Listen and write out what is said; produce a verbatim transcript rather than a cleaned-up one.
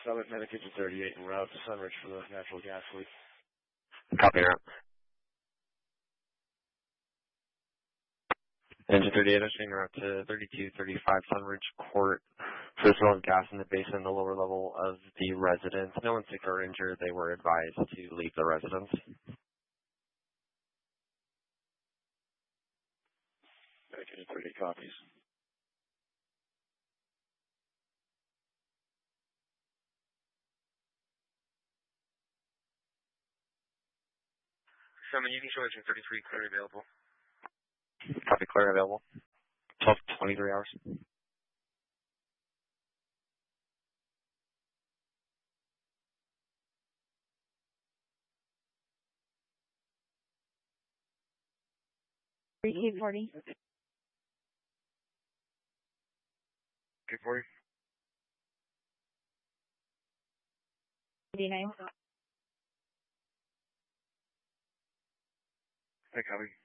Summit Medic Engine thirty-eight en route to Sunridge for the natural gas leak. Copy that. Engine thirty-eight, I'm en route to thirty-two thirty-five Sunridge Court. First of all, gas in the basement in the lower level of the residence. No one sick or injured. They were advised to leave the residence. Medic Engine thirty-eight copies. Summit, you can show Engine thirty-three clear available. Copy, clear available. twelve to twenty-three hours. K forty. K forty. eighty-nine. Hey, copy.